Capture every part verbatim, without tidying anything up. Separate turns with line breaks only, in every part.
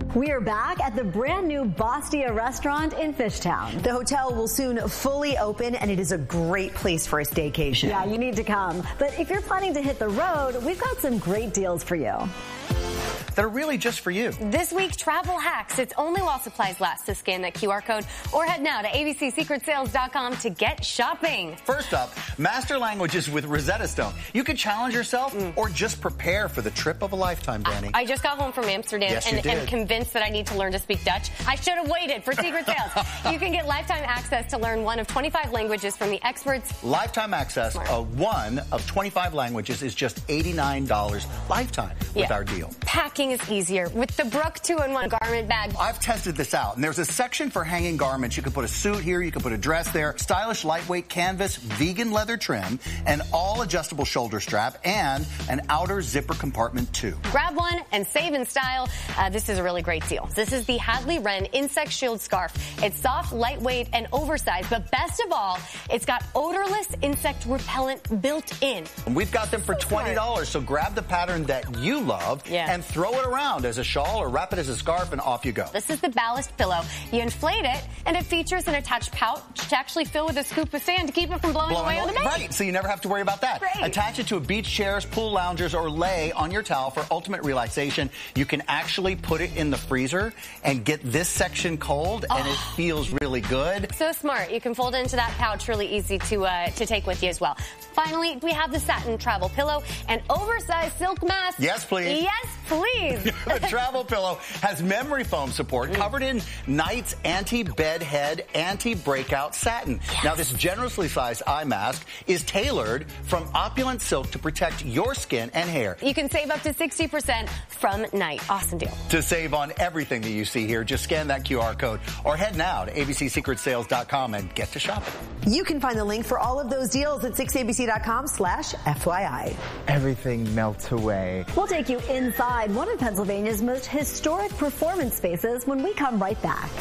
We are back at the brand new Bastia restaurant in Fishtown.
The hotel will soon fully open, and it is a great place for a staycation.
Yeah, you need to come. But if you're planning to hit the road, we've got some great deals for you.
That are really just for you.
This week, travel hacks. It's only while supplies last, so scan that Q R code or head now to A B C Secret Sales dot com to get shopping.
First up, master languages with Rosetta Stone. You can challenge yourself mm. or just prepare for the trip of a lifetime, Danny.
I, I just got home from Amsterdam
yes,
and am convinced that I need to learn to speak Dutch. I should have waited for Secret Sales. You can get lifetime access to learn one of twenty-five languages from the experts.
Lifetime access of one of twenty-five languages is just eighty-nine dollars lifetime with
yeah.
our deal.
Packing is easier with the Brooke two in one garment bag.
I've tested this out, and there's a section for hanging garments. You can put a suit here, you can put a dress there, stylish lightweight canvas, vegan leather trim, an all adjustable shoulder strap, and an outer zipper compartment too.
Grab one and save in style. Uh, this is a really great deal. This is the Hadley Wren Insect Shield Scarf. It's soft, lightweight, and oversized, but best of all, it's got odorless insect repellent built in.
We've got them for twenty dollars, so grab the pattern that you love
yeah.
and throw it around as a shawl or wrap it as a scarf, and off you go.
This is the ballast pillow. You inflate it, and it features an attached pouch to actually fill with a scoop of sand to keep it from blowing,
blowing
away on the bed.
Right, so you never have to worry about that.
Great.
Attach it to a beach chairs, pool loungers, or lay on your towel for ultimate relaxation. You can actually put it in the freezer and get this section cold, oh. and it feels really good.
So smart. You can fold it into that pouch. Really easy to uh, to take with you as well. Finally, we have the satin travel pillow and oversized silk mask.
Yes, please.
Yes, please.
The travel pillow has memory foam support covered in Knight's anti-bed head, anti-breakout satin.
Yes.
Now, this generously sized eye mask is tailored from opulent silk to protect your skin and hair.
You can save up to sixty percent from Knight. Awesome deal.
To save on everything that you see here, just scan that Q R code or head now to A B C Secret Sales dot com and get to shopping.
You can find the link for all of those deals at six A B C dot com slash F Y I.
Everything melts away.
We'll take you inside one of Pennsylvania's most historic performance spaces when we come right back.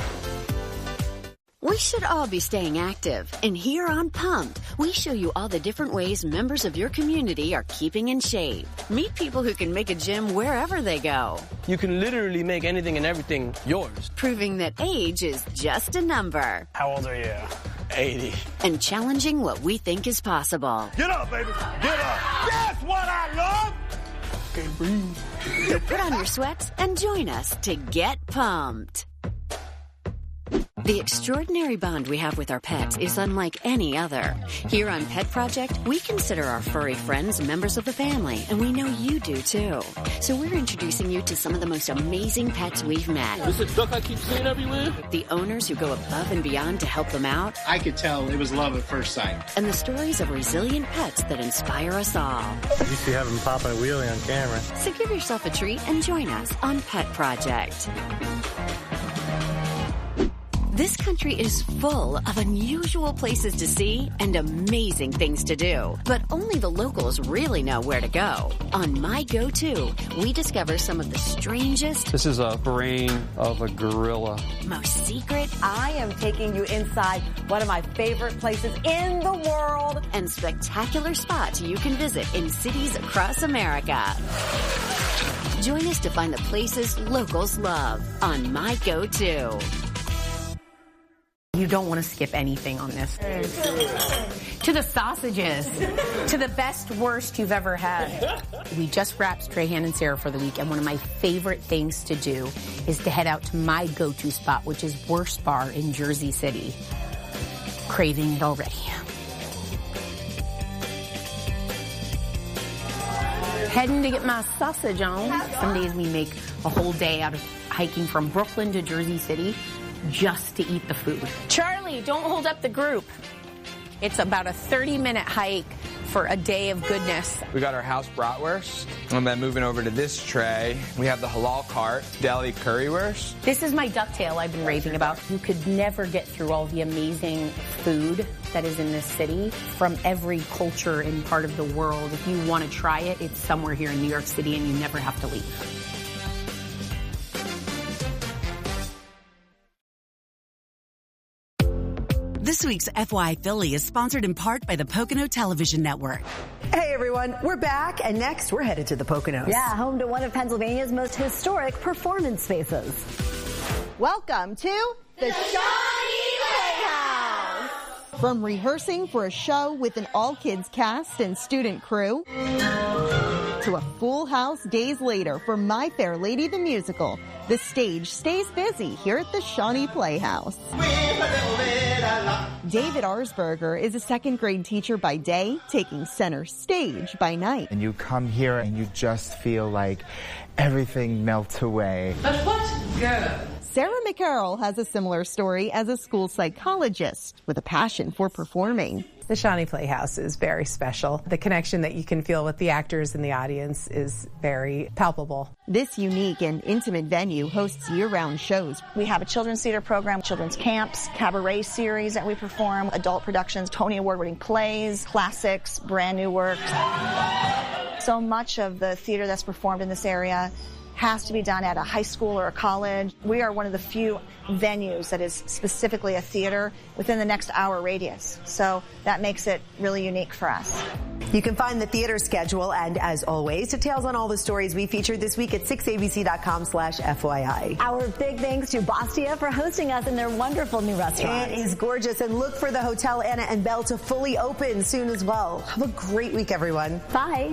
We should all be staying active, and here on Pumped, we show you all the different ways members of your community are keeping in shape. Meet people who can make a gym wherever they go.
You can literally make anything and everything yours.
Proving that age is just a number.
How old are you? eighty.
And challenging what we think is possible.
Get up, baby. Get up. That's what I love.
Okay, breathe.
So put on your sweats and join us to get pumped. The extraordinary bond we have with our pets is unlike any other. Here on Pet Project, we consider our furry friends members of the family, and we know you do too. So we're introducing you to some of the most amazing pets we've met.
This is a duck I keep seeing everywhere.
The owners who go above and beyond to help them out.
I could tell it was love at first sight.
And the stories of resilient pets that inspire us all.
You used to have them popping a wheelie on camera.
So give yourself a treat and join us on Pet Project. This country is full of unusual places to see and amazing things to do. But only the locals really know where to go. On My Go-To, we discover some of the strangest...
This is a brain of a gorilla.
...most secret...
I am taking you inside one of my favorite places in the world.
...and spectacular spots you can visit in cities across America. Join us to find the places locals love on My Go-To.
You don't want to skip anything on this. To the sausages, to the best, worst you've ever had. We just wrapped Strahan and Sarah for the week, and one of my favorite things to do is to head out to my go-to spot, which is Worst Bar in Jersey City. Craving it already. Heading to get my sausage on. Some days we make a whole day out of hiking from Brooklyn to Jersey City just to eat the food. Charlie, don't hold up the group. It's about a thirty minute hike for a day of goodness.
We got our house bratwurst, and then moving over to this tray, we have the halal cart, deli currywurst.
This is my ducktail I've been raving about. You could never get through all the amazing food that is in this city from every culture and part of the world. If you want to try it, it's somewhere here in New York City, and you never have to leave.
This week's F Y I Philly is sponsored in part by the Pocono Television Network.
Hey everyone, we're back, and next we're headed to the Poconos.
Yeah, home to one of Pennsylvania's most historic performance spaces.
Welcome to the Shawnee Playhouse. From rehearsing for a show with an all-kids cast and student crew to a full house days later for My Fair Lady the Musical, the stage stays busy here at the Shawnee Playhouse. David Arsberger is a second grade teacher by day, taking center stage by night.
And you come here and you just feel like everything melts away.
But what's good?
Sarah McCarroll has a similar story as a school psychologist with a passion for performing.
The Shawnee Playhouse is very special. The connection that you can feel with the actors and the audience is very palpable.
This unique and intimate venue hosts year-round shows.
We have a children's theater program, children's camps, cabaret series that we perform, adult productions, Tony Award-winning plays, classics, brand new works. So much of the theater that's performed in this area has to be done at a high school or a college. We are one of the few venues that is specifically a theater within the next hour radius. So that makes it really unique for us.
You can find the theater schedule and, as always, details on all the stories we featured this week at six A B C dot com slash F Y I.
Our big thanks to Bastia for hosting us in their wonderful new restaurant.
It is gorgeous, and look for the Hotel Anna and Belle to fully open soon as well. Have a great week, everyone.
Bye.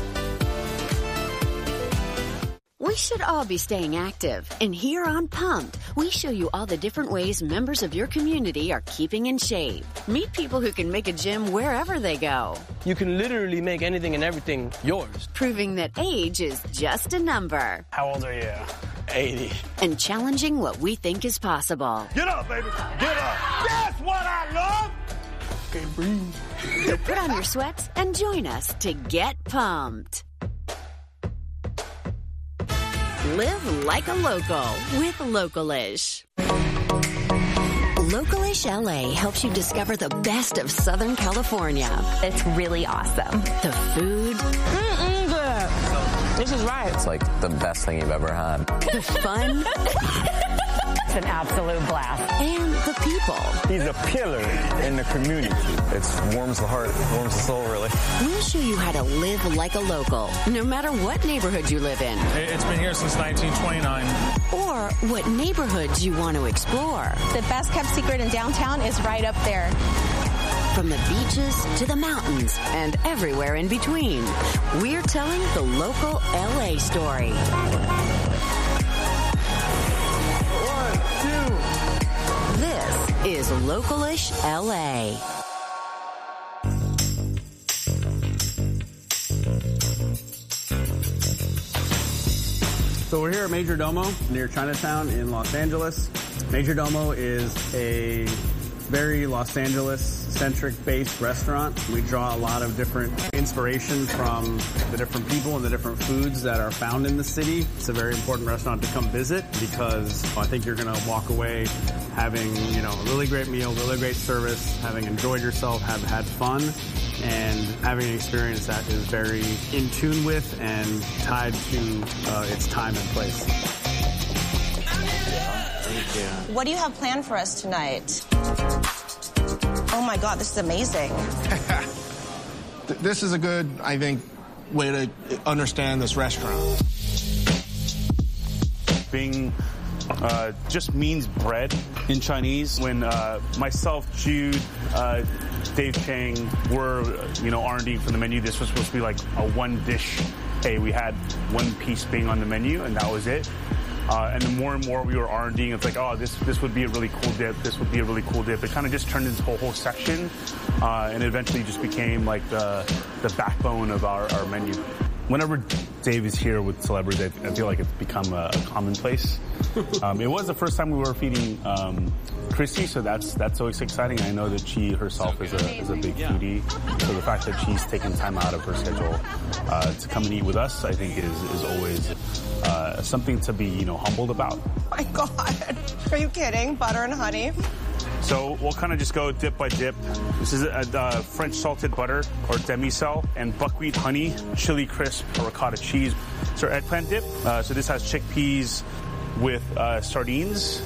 We should all be staying active. And here on Pumped, we show you all the different ways members of your community are keeping in shape. Meet people who can make a gym wherever they go.
You can literally make anything and everything yours.
Proving that age is just a number.
How old are you? eighty.
And challenging what we think is possible.
Get up, baby. Get up. That's what I love.
Okay, breathe.
So put on your sweats and join us to get pumped. Live like a local with Localish. Localish L A helps you discover the best of Southern California.
It's really awesome.
The food.
Mm-mm, good.
This is right. It's like the best thing you've ever had.
The fun.
It's an absolute blast.
And the people.
He's a pillar in the community. It warms the heart, warms the soul, really.
We'll show you how to live like a local, no matter what neighborhood you live in.
It's been here since nineteen twenty-nine.
Or what neighborhoods you want to explore.
The best kept secret in downtown is right up there.
From the beaches to the mountains and everywhere in between, we're telling the local L A story.
One, two.
This is Localish L A.
So we're here at Major Domo near Chinatown in Los Angeles. Major Domo is a very Los Angeles-centric based restaurant. We draw a lot of different inspiration from the different people and the different foods that are found in the city. It's a very important restaurant to come visit because I think you're going to walk away having, you know, a really great meal, really great service, having enjoyed yourself, have had fun, and having an experience that is very in tune with and tied to uh, its time and place.
Thank you. What do you have planned for us tonight? Oh my God, this is amazing.
This is a good, I think, way to understand this restaurant.
Bing uh, just means bread in Chinese. When uh, myself, Jude, uh, Dave Chang were, you know, R and D for the menu, this was supposed to be like a one dish. Hey, we had one piece being on the menu, and that was it. Uh, and the more and more we were R and D, it's like, oh, this this would be a really cool dip. This would be a really cool dip. It kind of just turned into a whole section, uh, and eventually just became like the the backbone of our, our menu. Whenever Dave is here with celebrities, I feel like it's become a, a commonplace. Um, it was the first time we were feeding um, Chrissy, so that's that's always exciting. I know that she herself is a is a big foodie, so the fact that she's taken time out of her schedule uh, to come and eat with us, I think is is always uh, something to be, you know, humbled about.
Oh my God, are you kidding? Butter and honey.
So we'll kind of just go dip by dip. This is a, a French salted butter or demi-sel and buckwheat honey, chili crisp, or ricotta cheese. So our eggplant dip. Uh, so this has chickpeas with uh, sardines.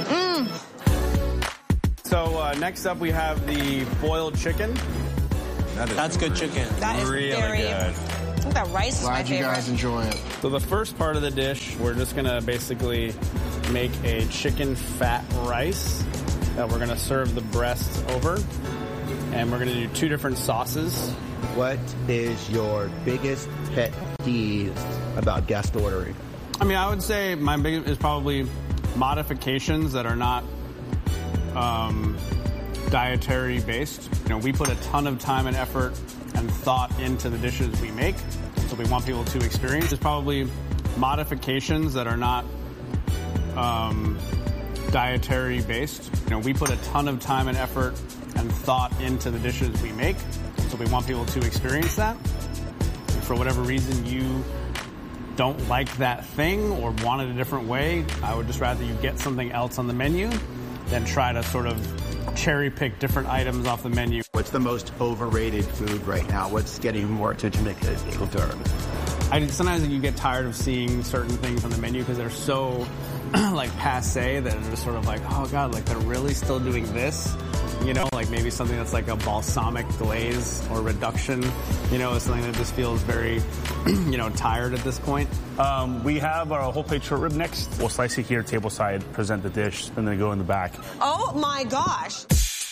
Mm. So uh, next up we have the boiled chicken.
That is
That's good chicken. That is
really
very
good.
I think that rice is my
Glad you
favorite.
guys enjoy it.
So the first part of the dish, we're just gonna basically make a chicken fat rice that we're gonna serve the breasts over. And we're gonna do two different sauces.
What is your biggest pet peeve about guest ordering?
I mean, I would say my biggest is probably modifications that are not um, dietary based. You know, we put a ton of time and effort and thought into the dishes we make, so we want people to experience. There's probably modifications that are not um, dietary based. You know, we put a ton of time and effort and thought into the dishes we make, so we want people to experience that. If for whatever reason you don't like that thing or want it a different way, I would just rather you get something else on the menu than try to sort of cherry pick different items off the menu.
What's the most overrated food right now? What's getting more attention because people turn?
I sometimes you get tired of seeing certain things on the menu because they're so like passe that it's just sort of like, oh god, like they're really still doing this. You know, like maybe something that's like a balsamic glaze or reduction, you know, is something that just feels very, you know, tired at this point.
Um, we have our whole plate short rib next. We'll slice it here, table side, present the dish, and then go in the back.
Oh my gosh.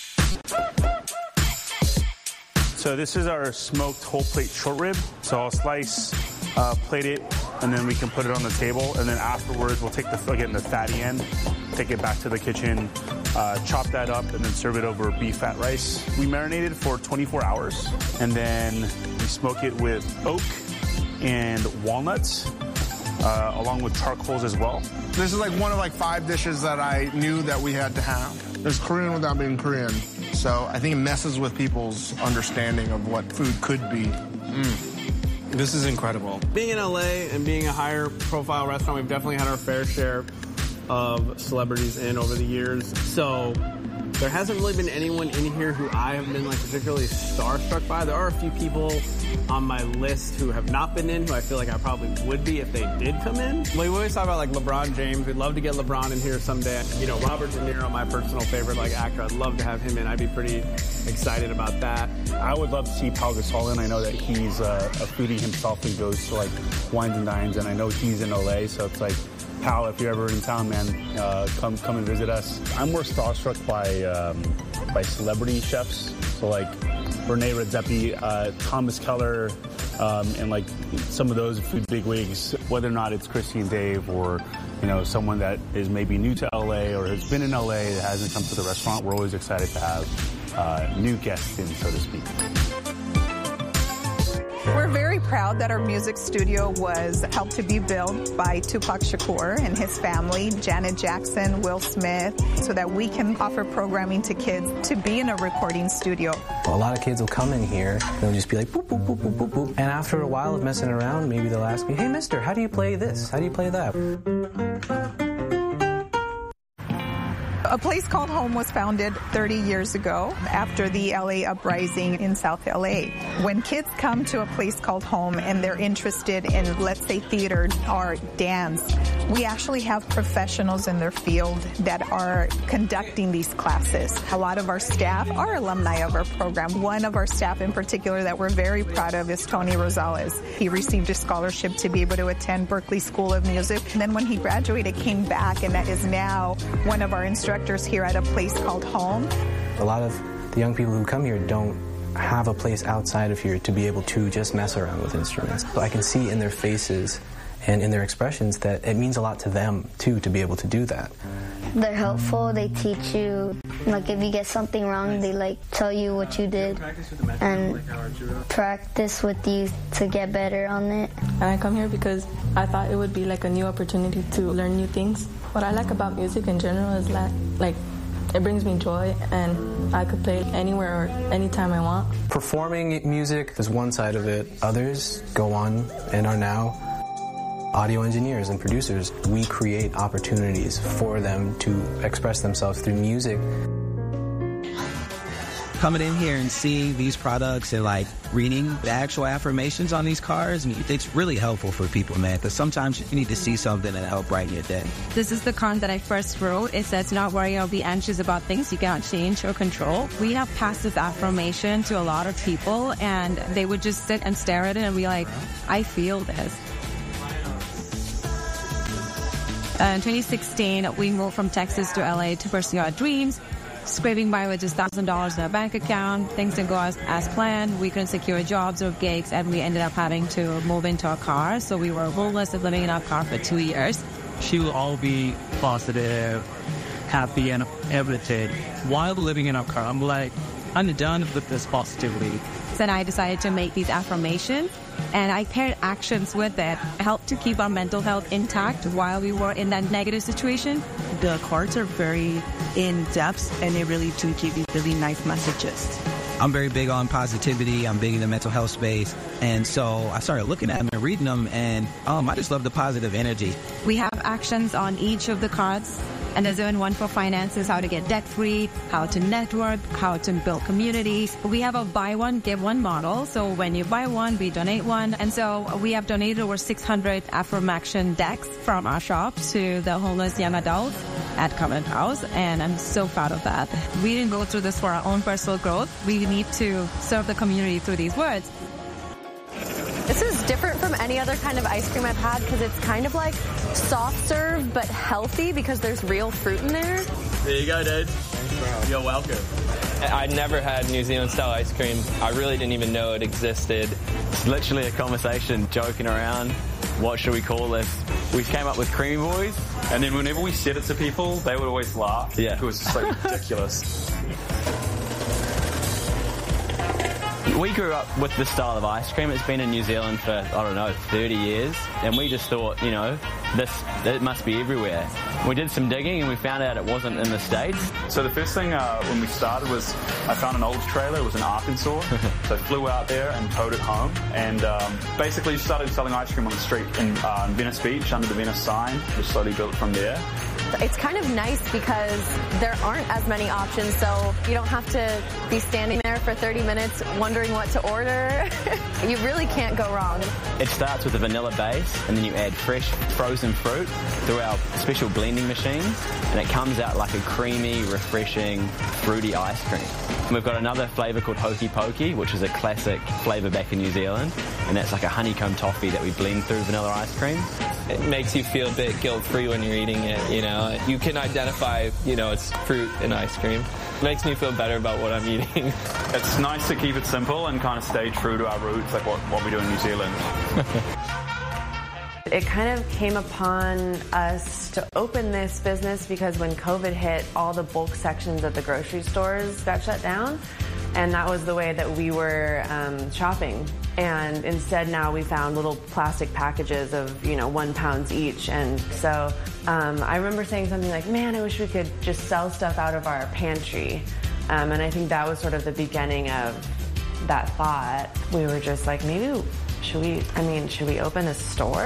So this is our smoked whole plate short rib. So I'll slice, uh, plate it, and then we can put it on the table. And then afterwards, we'll take the, again, the fatty end, take it back to the kitchen, uh, chop that up, and then serve it over beef fat rice. We marinate it for twenty-four hours, and then we smoke it with oak and walnuts, uh, along with charcoals as well.
This is like one of like five dishes that I knew that we had to have. There's Korean without being Korean. So I think it messes with people's understanding of what food could be.
Mm. This is incredible. Being in L A and being a higher profile restaurant, we've definitely had our fair share of celebrities in over the years. So there hasn't really been anyone in here who I have been like particularly starstruck by. There are a few people on my list who have not been in, who I feel like I probably would be if they did come in. We always talk about like LeBron James. We'd love to get LeBron in here someday. You know, Robert De Niro, my personal favorite like actor. I'd love to have him in. I'd be pretty excited about that.
I would love to see Pau Gasol in. I know that he's uh, a foodie himself and goes to like wines and dines, and I know he's in L A, so it's like, Pal, if you're ever in town, man, uh, come come and visit us. I'm more starstruck by um, by celebrity chefs, so like Rene Redzepi, uh, Thomas Keller, um, and like some of those food bigwigs. Whether or not it's Christy and Dave, or you know someone that is maybe new to L A or has been in L A that hasn't come to the restaurant, we're always excited to have uh, new guests in, so to speak.
We're very proud that our music studio was helped to be built by Tupac Shakur and his family, Janet Jackson, Will Smith, so that we can offer programming to kids to be in a recording studio.
A lot of kids will come in here and they'll just be like, boop, boop, boop, boop, boop, boop. And after a while of messing around, maybe they'll ask me, hey, mister, how do you play this? How do you play that?
A Place Called Home was founded thirty years ago after the L A uprising in South L A. When kids come to A Place Called Home and they're interested in, let's say, theater, art, dance, we actually have professionals in their field that are conducting these classes. A lot of our staff are alumni of our program. One of our staff in particular that we're very proud of is Tony Rosales. He received a scholarship to be able to attend Berklee School of Music. And then when he graduated, came back and is now one of our instructors here at A Place Called Home.
A lot of the young people who come here don't have a place outside of here to be able to just mess around with instruments. So I can see in their faces and in their expressions that it means a lot to them, too, to be able to do that.
They're helpful. They teach you, like, if you get something wrong, they, like, tell you what you did and practice with you to get better on it.
And I come here because I thought it would be, like, a new opportunity to learn new things. What I like about music in general is that, like, it brings me joy, and I could play anywhere or anytime I want.
Performing music is one side of it. Others go on and are now audio engineers and producers. We create opportunities for them to express themselves through music.
coming in here and seeing these products and like reading the actual affirmations on these cards, I mean, it's really helpful for people, man, because sometimes you need to see something and help brighten your day.
This is the card that I first wrote. It says, not worry or be anxious about things you cannot change or control. We have passed this affirmation to a lot of people, and they would just sit and stare at it and be like, I feel this. Uh, in twenty sixteen, we moved from Texas to L A to pursue our dreams. Scraping by with just one thousand dollars in our bank account. Things didn't go as, as planned. We couldn't secure jobs or gigs, and we ended up having to move into our car. So we were homeless and living in our car for two years.
She will all be positive, happy, and everything. While living in our car, I'm like, I'm done with this positivity.
Then I decided to make these affirmations, and I paired actions with it. It helped to keep our mental health intact while we were in that negative situation.
The cards are very in-depth, and they really do give you really nice messages.
I'm very big on positivity. I'm big in the mental health space. And so I started looking at them and reading them, and um, I just love the positive energy.
We have actions on each of the cards. And there's even one for finances, how to get debt-free, how to network, how to build communities. We have a buy one, give one model. So when you buy one, we donate one. And so we have donated over six hundred affirmation decks from our shop to the homeless young adults at Covenant House. And I'm so proud of that. We didn't go through this for our own personal growth. We need to serve the community through these words.
This is different from any other kind of ice cream I've had because it's kind of like soft serve but healthy because there's real fruit in there.
There you go, dude. Thanks, bro. You're welcome. I'd never had New Zealand style ice cream. I really didn't even know it existed.
It's literally a conversation, joking around. What should we call this? We came up with Creamy Boys.
And then whenever we said it to people, they would always laugh.
Yeah.
It was just like ridiculous.
We grew up with this style of ice cream. It's been in New Zealand for, I don't know, thirty years. And we just thought, you know, this, it must be everywhere. We did some digging and we found out it wasn't in the States.
So the first thing uh, when we started was I found an old trailer. It was in Arkansas. So I flew out there and towed it home. And um, basically started selling ice cream on the street in, uh, in Venice Beach under the Venice sign. Just slowly built from there.
It's kind of nice because there aren't as many options, so you don't have to be standing there for thirty minutes wondering what to order. You really can't go wrong.
It starts with a vanilla base, and then you add fresh frozen fruit through our special blending machines, and it comes out like a creamy, refreshing, fruity ice cream. And we've got another flavour called Hokey Pokey, which is a classic flavour back in New Zealand, and that's like a honeycomb toffee that we blend through vanilla ice cream.
It makes you feel a bit guilt-free when you're eating it, you know. You can identify, you know, it's fruit and ice cream. It makes me feel better about what I'm eating.
It's nice to keep it simple and kind of stay true to our roots, like what, what we do in New Zealand.
It kind of came upon us to open this business because when COVID hit, all the bulk sections of the grocery stores got shut down. And that was the way that we were um, shopping. And instead now we found little plastic packages of, you know, one pounds each. And so um, I remember saying something like, man, I wish we could just sell stuff out of our pantry. Um, and I think that was sort of the beginning of that thought. We were just like, maybe, should we, I mean, should we open a store?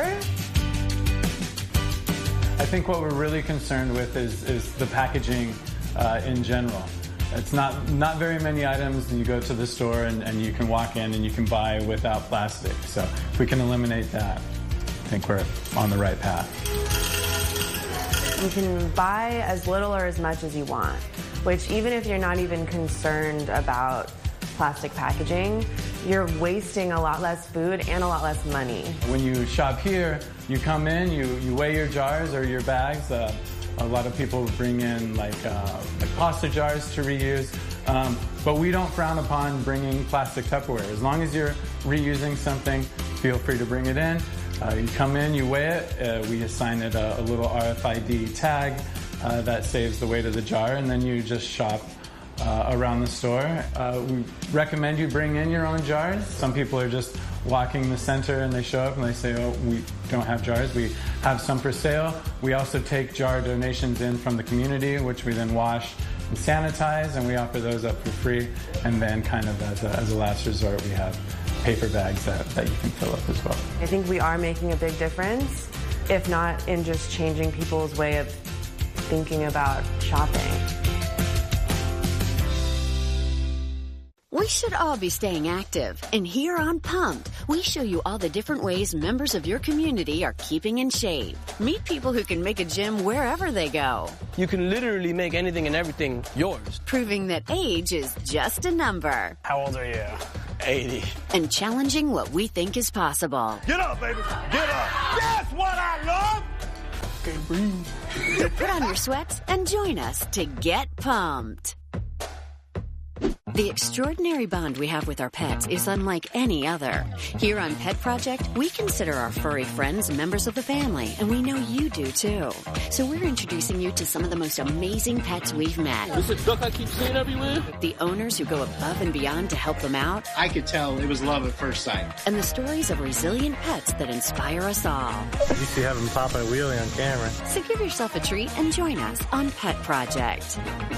I think what we're really concerned with is, is the packaging uh, in general. It's not not very many items. You go to the store and, and you can walk in and you can buy without plastic. So if we can eliminate that, I think we're on the right path.
You can buy as little or as much as you want, which even if you're not even concerned about plastic packaging, you're wasting a lot less food and a lot less money.
When you shop here, you come in, you, you weigh your jars or your bags. Uh, A lot of people bring in like, uh, like pasta jars to reuse, um, but we don't frown upon bringing plastic Tupperware. As long as you're reusing something, feel free to bring it in. Uh, you come in, you weigh it, uh, we assign it a, a little R F I D tag uh, that saves the weight of the jar, and then you just shop uh, around the store. Uh, we recommend you bring in your own jars. Some people are just walking the center and they show up and they say, oh, we don't have jars. We have some for sale. We also take jar donations in from the community, which we then wash and sanitize, and we offer those up for free. And then kind of as a, as a last resort, we have paper bags that, that you can fill up as well.
I think we are making a big difference, if not in just changing people's way of thinking about shopping.
We should all be staying active, and here on Pumped, we show you all the different ways members of your community are keeping in shape. Meet people who can make a gym wherever they go.
You can literally make anything and everything yours.
Proving that age is just a number.
How old are you? eighty.
And challenging what we think is possible.
Get up, baby. Get up. That's what I love.
Okay, breathe.
So put on your sweats and join us to get pumped. The extraordinary bond we have with our pets is unlike any other. Here on Pet Project, we consider our furry friends members of the family, and we know you do too. So we're introducing you to some of the most amazing pets we've met.
This is a duck I keep seeing everywhere?
The owners who go above and beyond to help them out.
I could tell it was love at first sight.
And the stories of resilient pets that inspire us all.
You see have him popping a wheelie on camera.
So give yourself a treat and join us on Pet Project.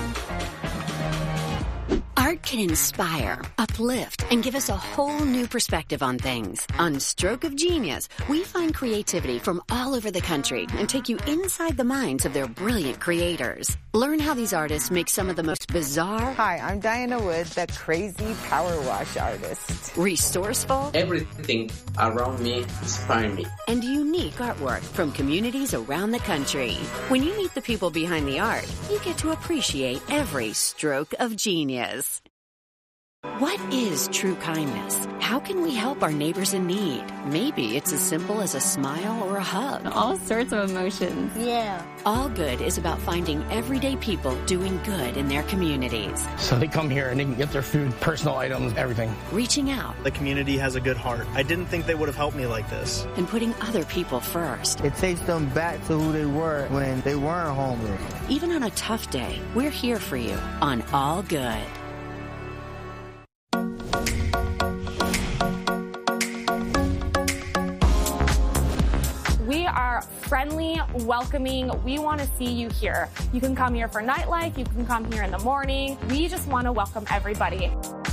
Art can inspire, uplift, and give us a whole new perspective on things. On Stroke of Genius, we find creativity from all over the country and take you inside the minds of their brilliant creators. Learn how these artists make some of the most bizarre...
Hi, I'm Diana Wood, the crazy power wash artist.
Resourceful...
Everything around me inspires me.
And unique artwork from communities around the country. When you meet the people behind the art, you get to appreciate every stroke of genius. What is true kindness? How can we help our neighbors in need? Maybe it's as simple as a smile or a hug.
All sorts of emotions.
Yeah. All Good is about finding everyday people doing good in their communities.
So they come here and they can get their food, personal items, everything.
Reaching out.
The community has a good heart. I didn't think they would have helped me like this.
And putting other people first.
It takes them back to who they were when they weren't homeless.
Even on a tough day, we're here for you on All Good.
We are friendly, welcoming. We want to see you here. You can come here for nightlife. You can come here in the morning. We just want to welcome everybody.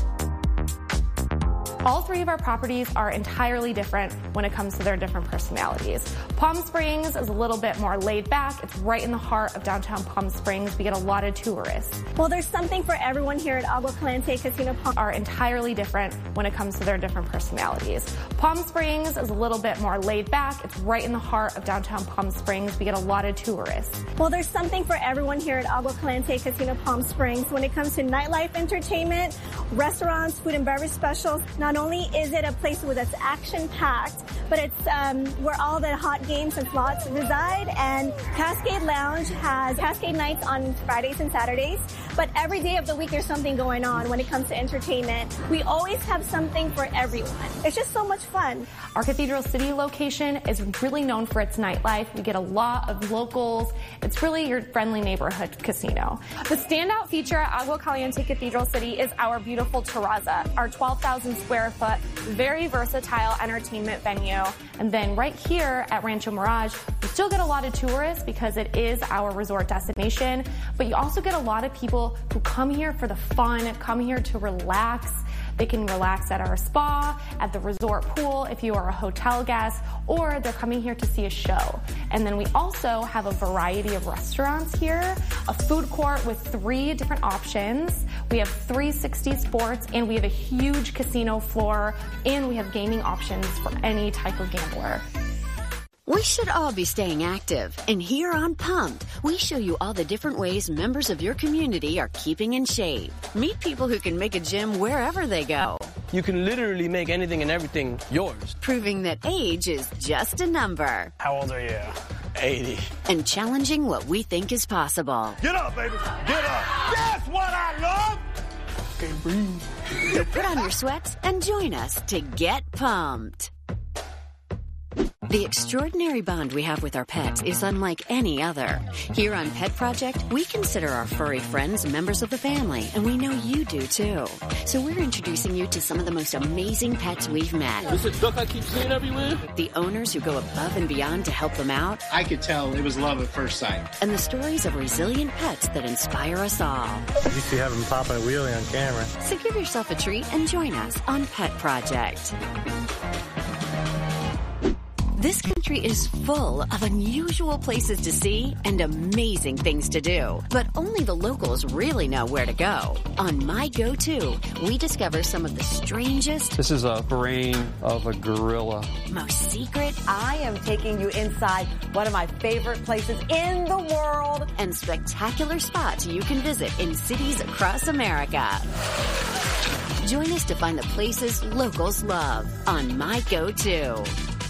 All three of our properties are entirely different when it comes to their different personalities. Palm Springs is a little bit more laid back. It's right in the heart of downtown Palm Springs. We get a lot of tourists.
Well, there's something for everyone here at Agua Caliente Casino Palm.
Are entirely different when it comes to their different personalities. Palm Springs is a little bit more laid back. It's right in the heart of downtown Palm Springs. We get a lot of tourists.
Well, there's something for everyone here at Agua Caliente Casino Palm Springs when it comes to nightlife entertainment, restaurants, food and beverage specials. Not only is it a place where that's action-packed, but it's um, where all the hot games and slots reside. And Cascade Lounge has Cascade nights on Fridays and Saturdays, but every day of the week there's something going on when it comes to entertainment. We always have something for everyone. It's just so much fun.
Our Cathedral City location is really known for its nightlife. We get a lot of locals. It's really your friendly neighborhood casino. The standout feature at Agua Caliente Cathedral City is our beautiful terraza, our twelve thousand square foot, very versatile entertainment venue. And then right here at Rancho Mirage, we still get a lot of tourists because it is our resort destination, but you also get a lot of people who come here for the fun, come here to relax. They can relax at our spa, at the resort pool if you are a hotel guest, or they're coming here to see a show. And then we also have a variety of restaurants here, a food court with three different options. We have three sixty sports, and we have a huge casino floor, and we have gaming options for any type of gambler.
We should all be staying active, and here on Pumped, we show you all the different ways members of your community are keeping in shape. Meet people who can make a gym wherever they go.
You can literally make anything and everything yours.
Proving that age is just a number.
How old are you? eighty.
And challenging what we think is possible.
Get up, baby. Get up. That's what I love.
Okay, breathe.
So put on your sweats and join us to get pumped. The extraordinary bond we have with our pets is unlike any other. Here on Pet Project, we consider our furry friends members of the family, and we know you do too. So we're introducing you to some of the most amazing pets we've met.
This is a duck I keep seeing everywhere?
The owners who go above and beyond to help them out.
I could tell it was love at first sight.
And the stories of resilient pets that inspire us all.
You see have him popping a wheelie on camera.
So give yourself a treat and join us on Pet Project. This country is full of unusual places to see and amazing things to do, but only the locals really know where to go. On My Go-To, we discover some of the strangest,
This is a brain of a gorilla.
most secret,
I am taking you inside one of my favorite places in the world,
and spectacular spots you can visit in cities across America. Join us to find the places locals love on My Go-To.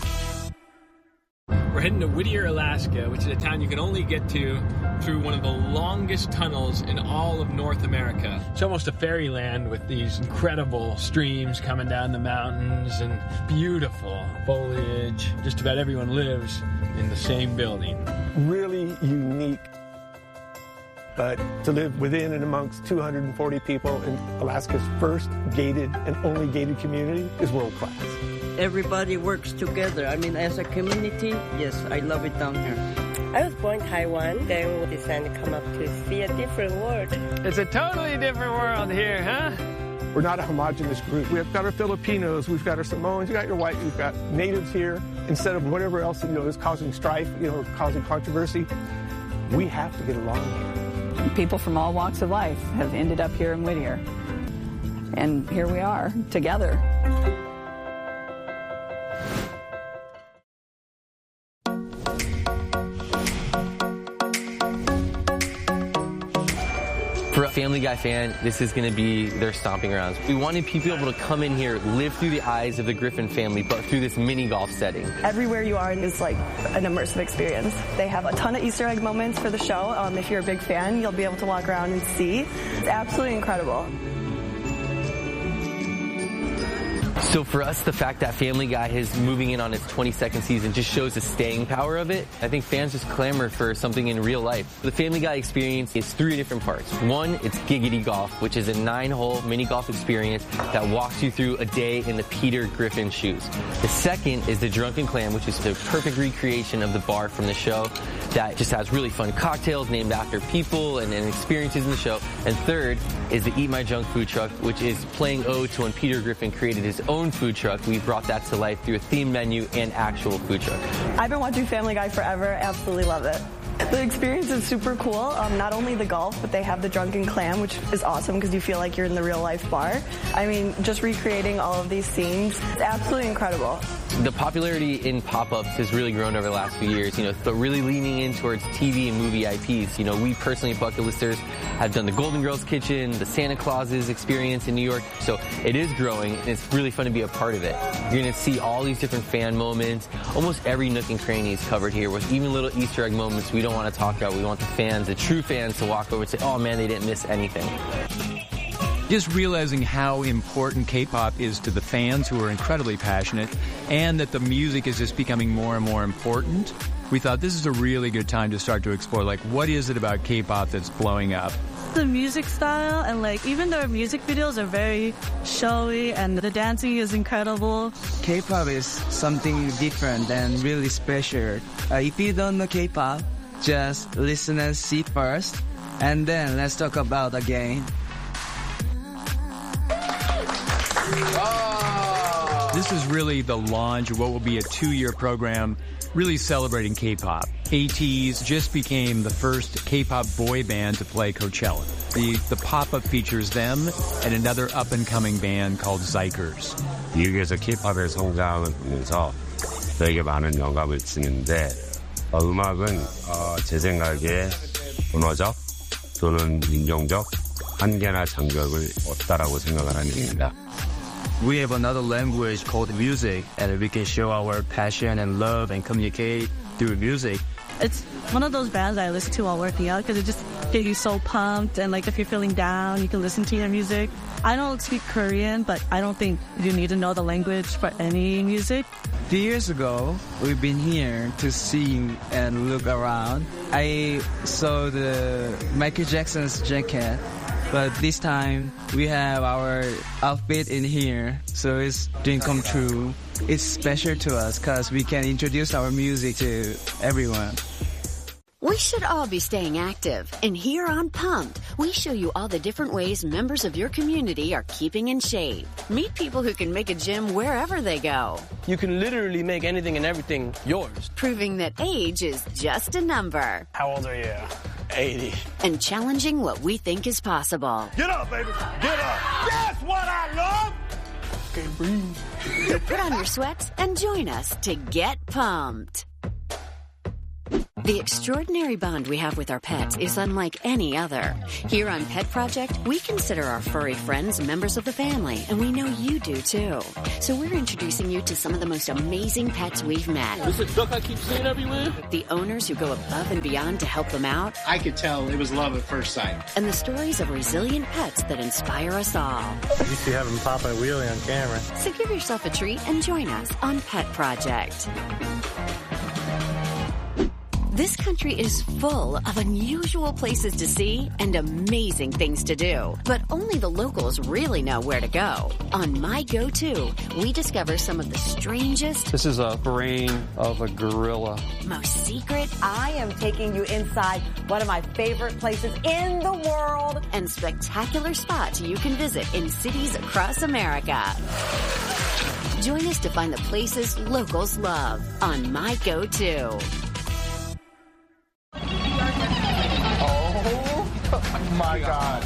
We're heading to Whittier, Alaska, which is a town you can only get to through one of the longest tunnels in all of North America. It's almost a fairyland with these incredible streams coming down the mountains and beautiful foliage. Just about everyone lives in the same building.
Really unique. But to live within and amongst two hundred forty people in Alaska's first gated and only gated community is world class.
Everybody works together. I mean, as a community, yes, I love it down here.
I was born in Taiwan, then we decided to come up to see a different world.
It's a totally different world here, huh?
We're not a homogenous group. We've got our Filipinos, we've got our Samoans, you've got your white, we've got natives here. Instead of whatever else, you know, is causing strife, you know, causing controversy, we have to get along here.
People from all walks of life have ended up here in Whittier. And here we are, together.
For a Family Guy fan, this is going to be their stomping grounds. We wanted people able to come in here, live through the eyes of the Griffin family, but through this mini golf setting.
Everywhere you are is like an immersive experience. They have a ton of Easter egg moments for the show. Um, if you're a big fan, you'll be able to walk around and see. It's absolutely incredible.
So for us, the fact that Family Guy is moving in on its twenty-second season just shows the staying power of it. I think fans just clamor for something in real life. The Family Guy experience is three different parts. One, it's Giggity Golf, which is a nine-hole mini golf experience that walks you through a day in the Peter Griffin shoes. The second is the Drunken Clam, which is the perfect recreation of the bar from the show that just has really fun cocktails named after people and, and experiences in the show. And third is the Eat My Junk food truck, which is playing ode to when Peter Griffin created his own food truck. We brought that to life through a themed menu and actual food truck.
I've been watching Family Guy forever. Absolutely love it. The experience is super cool. Um, not only the golf, but they have the Drunken Clam, which is awesome because you feel like you're in the real life bar. I mean, just recreating all of these scenes, it's absolutely incredible.
The popularity in pop-ups has really grown over the last few years, you know, but really leaning in towards T V and movie I Ps. You know, we personally, Bucket Listers, have done the Golden Girls Kitchen, the Santa Claus's experience in New York, so it is growing, and it's really fun to be a part of it. You're going to see all these different fan moments. Almost every nook and cranny is covered here, with even little Easter egg moments we don't want to talk about. We want the fans, the true fans, to walk over and say, oh man, they didn't miss anything.
Just realizing how important K-pop is to the fans, who are incredibly passionate, and that the music is just becoming more and more important, we thought this is a really good time to start to explore, like, what is it about K-pop that's blowing up?
The music style, and like even their music videos are very showy, and the dancing is incredible.
K-pop is something different and really special. Uh, if you don't know K-pop, just listen and see first, and then let's talk about the game.
This is really the launch of what will be a two-year program really celebrating K-pop. ATEEZ just became the first K-pop boy band to play Coachella. The, the pop-up features them and another up-and-coming band called Zykers.
미국에서 K-팝의 성장을 보면서 저에게 많은 영감을 주는데 어, 음악은 어, 제 생각에 언어적 또는 인종적 한계나 장벽을 없다라고 생각을 합니다.
We have another language called music, and we can show our passion and love and communicate through music.
It's one of those bands I listen to while working out because it just gets you so pumped, and like if you're feeling down, you can listen to their music. I don't speak Korean, but I don't think you need to know the language for any music.
A few years ago, we've been here to sing and look around. I saw the Michael Jackson's jacket. But this time, we have our outfit in here, so it's dream come true. It's special to us because we can introduce our music to everyone.
We should all be staying active, and here on Pumped, we show you all the different ways members of your community are keeping in shape. Meet people who can make a gym wherever they go.
You can literally make anything and everything yours.
Proving that age is just a number.
How old are you? eighty.
And challenging what we think is possible.
Get up, baby. Get up. That's what I love.
Can't breathe.
So put on your sweats and join us to get pumped. The extraordinary bond we have with our pets is unlike any other. Here on Pet Project, we consider our furry friends members of the family, and we know you do too. So we're introducing you to some of the most amazing pets we've met.
This is a duck I keep seeing everywhere.
The owners who go above and beyond to help them out.
I could tell it was love at first sight.
And the stories of resilient pets that inspire us all.
You used to have him pop a wheelie on camera.
So give yourself a treat and join us on Pet Project. This country is full of unusual places to see and amazing things to do, but only the locals really know where to go. On My Go-To, we discover some of the strangest...
This is a brain of a gorilla.
...most secret...
I am taking you inside one of my favorite places in the world...
...and spectacular spots you can visit in cities across America. Join us to find the places locals love on My Go-To.
Oh my God.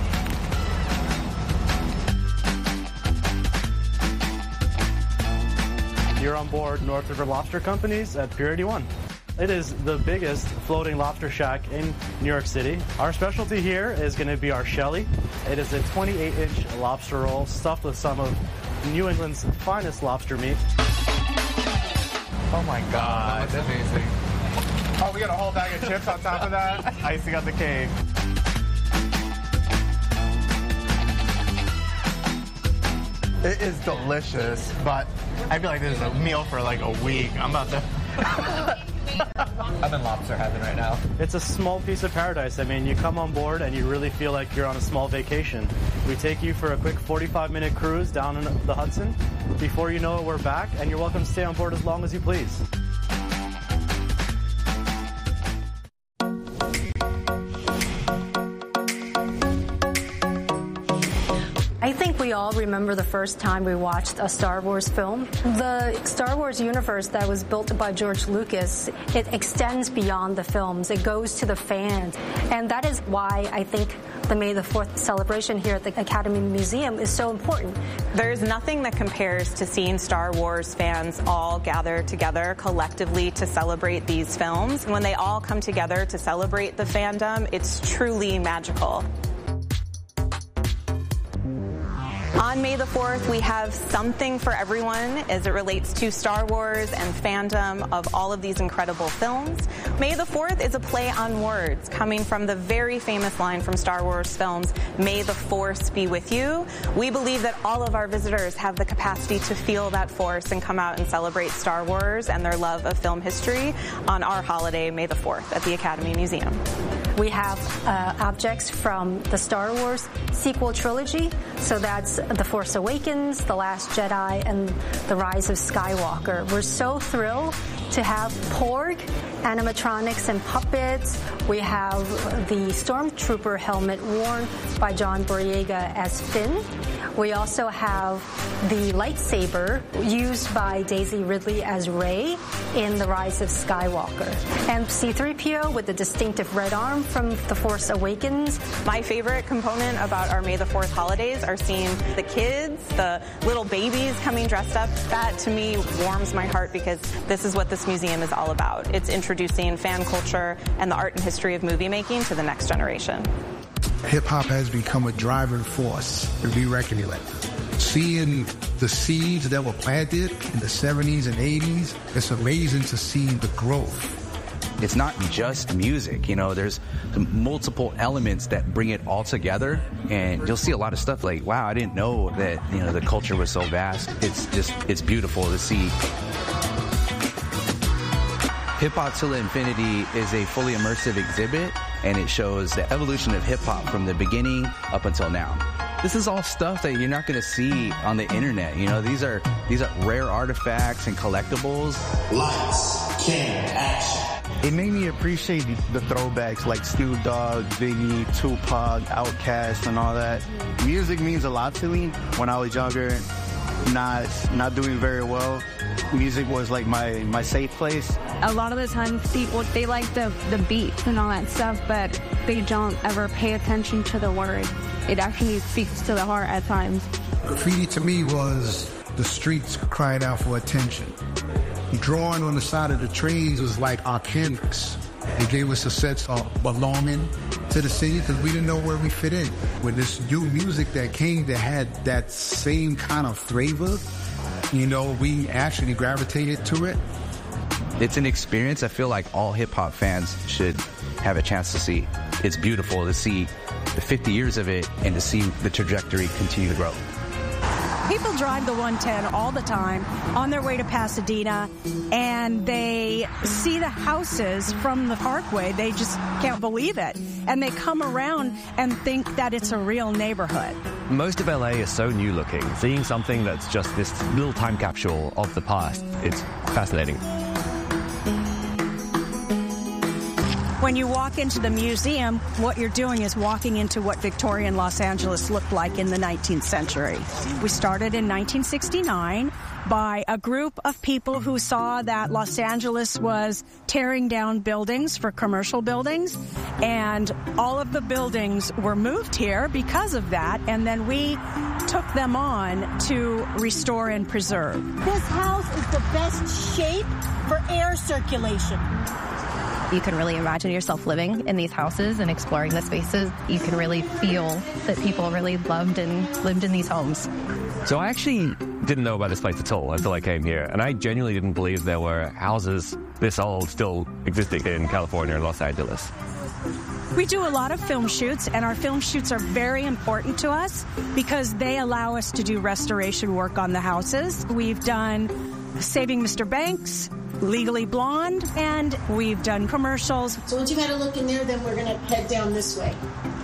You're on board North River Lobster Company's at Pier eighty-one. It is the biggest floating lobster shack in New York City. Our specialty here is going to be our Shelly. It is a twenty-eight inch lobster roll stuffed with some of New England's finest lobster meat.
Oh my God, that's amazing. Oh, we got a whole bag of chips on top of that. Icing on the cake. It is delicious, but I feel like this is a meal for like a week. I'm about to... I'm in lobster heaven right now.
It's a small piece of paradise. I mean, you come on board and you really feel like you're on a small vacation. We take you for a quick forty-five minute cruise down in the Hudson. Before you know it, we're back, and you're welcome to stay on board as long as you please.
I think we all remember the first time we watched a Star Wars film. The Star Wars universe that was built by George Lucas, it extends beyond the films. It goes to the fans. And that is why I think the May the fourth celebration here at the Academy Museum is so important.
There's nothing that compares to seeing Star Wars fans all gather together collectively to celebrate these films. When they all come together to celebrate the fandom, it's truly magical. On May the fourth, we have something for everyone as it relates to Star Wars and fandom of all of these incredible films. May the fourth is a play on words coming from the very famous line from Star Wars films, "May the Force be with you." We believe that all of our visitors have the capacity to feel that force and come out and celebrate Star Wars and their love of film history on our holiday, May the fourth, at the Academy Museum.
We have uh, objects from the Star Wars sequel trilogy, so that's The Force Awakens, The Last Jedi, and The Rise of Skywalker. We're so thrilled to have Porg, animatronics and puppets. We have the Stormtrooper helmet worn by John Boyega as Finn. We also have the lightsaber used by Daisy Ridley as Rey in The Rise of Skywalker. And C three P O with the distinctive red arm from The Force Awakens.
My favorite component about our May the fourth holidays are seeing the kids, the little babies coming dressed up. That, to me, warms my heart because this is what this museum is all about. It's introducing fan culture and the art and history of movie making to the next generation.
Hip-hop has become a driving force to be reckoned with. Seeing the seeds that were planted in the seventies and eighties, it's amazing to see the growth.
It's not just music, you know, there's multiple elements that bring it all together, and you'll see a lot of stuff like, wow, I didn't know that, you know, the culture was so vast. It's just, it's beautiful to see. Hip Hop Till Infinity is a fully immersive exhibit, and it shows the evolution of hip hop from the beginning up until now. This is all stuff that you're not going to see on the internet. You know, these are these are rare artifacts and collectibles.
Lights, camera, action.
It made me appreciate the throwbacks like Snoop Dogg, Biggie, Tupac, Outkast, and all that. Music means a lot to me. When I was younger, not not doing very well, music was like my, my safe place.
A lot of the times people, they like the, the beat and all that stuff, but they don't ever pay attention to the words. It actually speaks to the heart at times.
Graffiti to me was the streets crying out for attention. Drawing on the side of the trees was like our canvas. It gave us a sense of belonging to the city because we didn't know where we fit in. With this new music that came that had that same kind of flavor, you know, we actually gravitated to it.
It's an experience I feel like all hip-hop fans should have a chance to see. It's beautiful to see the fifty years of it and to see the trajectory continue to grow.
People drive the one ten all the time on their way to Pasadena, and they see the houses from the parkway. They just can't believe it. And they come around and think that it's a real neighborhood.
Most of L A is so new looking. Seeing something that's just this little time capsule of the past, it's fascinating.
When you walk into the museum, what you're doing is walking into what Victorian Los Angeles looked like in the nineteenth century. We started in nineteen sixty-nine by a group of people who saw that Los Angeles was tearing down buildings for commercial buildings, and all of the buildings were moved here because of that, and then we took them on to restore and preserve.
This house is the best shape for air circulation.
You can really imagine yourself living in these houses and exploring the spaces. You can really feel that people really loved and lived in these homes.
So I actually didn't know about this place at all until I came here, and I genuinely didn't believe there were houses this old still existing in California and Los Angeles.
We do a lot of film shoots, and our film shoots are very important to us because they allow us to do restoration work on the houses. We've done Saving Mister Banks, Legally Blonde, and we've done commercials.
So once you've had a look in there, then we're going to head down this way.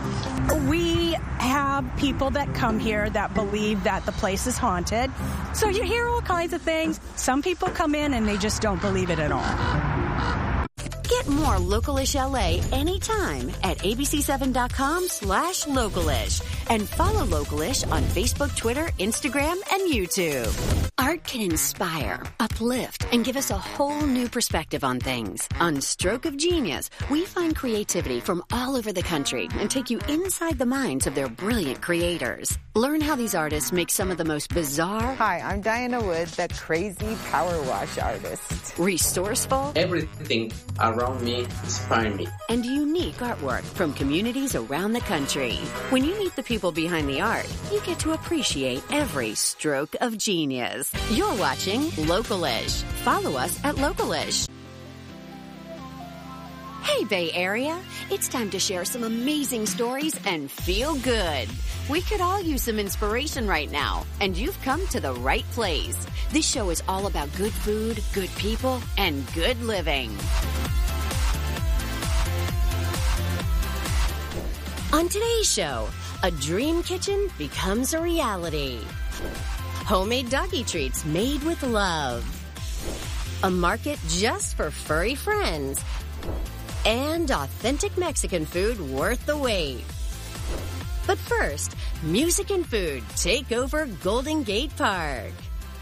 We have people that come here that believe that the place is haunted. So you hear all kinds of things. Some people come in and they just don't believe it at all.
Get more Localish L A anytime at A B C seven dot com slash Localish. And follow Localish on Facebook, Twitter, Instagram, and YouTube. Art can inspire, uplift, and give us a whole new perspective on things. On Stroke of Genius, we find creativity from all over the country and take you inside the minds of their brilliant creators. Learn how these artists make some of the most bizarre...
Hi, I'm Diana Wood, the crazy power wash artist.
Resourceful...
Everything around me inspires me.
And unique artwork from communities around the country. When you meet the people behind the art, you get to appreciate every stroke of genius. You're watching Localish. Follow us at Localish. Hey, Bay Area. It's time to share some amazing stories and feel good. We could all use some inspiration right now, and you've come to the right place. This show is all about good food, good people, and good living. On today's show, a dream kitchen becomes a reality. Homemade doggy treats made with love. A market just for furry friends. And authentic Mexican food worth the wait. But first, music and food take over Golden Gate Park.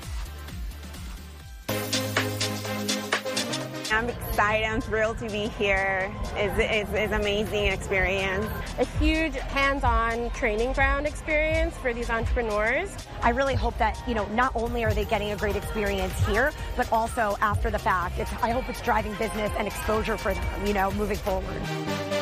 I'm excited. I'm thrilled to be here. It's, it's, it's an amazing experience.
A huge hands-on training ground experience for these entrepreneurs.
I really hope that, you know, not only are they getting a great experience here, but also after the fact. It's, I hope it's driving business and exposure for them, you know, moving forward.